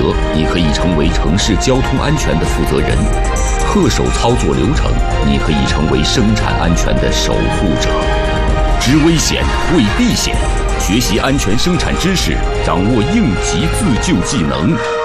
责，你可以成为城市交通安全的负责人；恪守操作流程，你可以成为生产安全的守护者。知危险，为避险，学习安全生产知识，掌握应急自救技能，